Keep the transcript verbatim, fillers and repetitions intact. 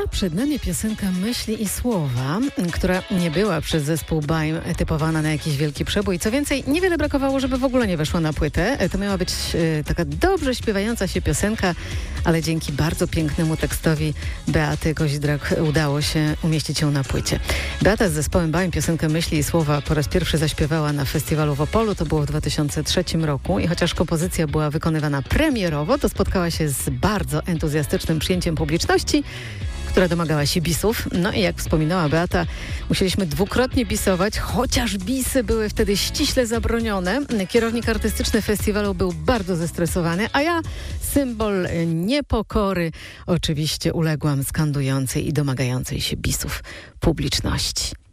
przed nami piosenka Myśli i Słowa, która nie była przez zespół Baim typowana na jakiś wielki przebój. Co więcej, niewiele brakowało, żeby w ogóle nie weszła na płytę. To miała być e, taka dobrze śpiewająca się piosenka, ale dzięki bardzo pięknemu tekstowi Beaty Koźdrak udało się umieścić ją na płycie. Beata z zespołem Baim piosenkę Myśli i Słowa po raz pierwszy zaśpiewała na festiwalu w Opolu. To było w dwa tysiące trzecim roku i chociaż kompozycja była wykonywana premierowo, to spotkała się z bardzo entuzjastycznym przyjęciem publiczności, która domagała się bisów. No i jak wspominała Beata, musieliśmy dwukrotnie bisować, chociaż bisy były wtedy ściśle zabronione. Kierownik artystyczny festiwalu był bardzo zestresowany, a ja, symbol niepokory, oczywiście uległam skandującej i domagającej się bisów publiczności.